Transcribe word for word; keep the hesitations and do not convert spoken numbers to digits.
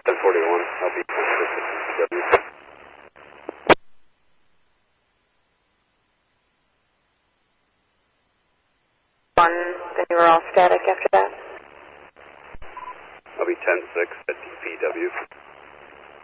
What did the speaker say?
ten forty-one, I'll be ten six at D P W. One, then you were all static after that? I'll be ten six at D P W.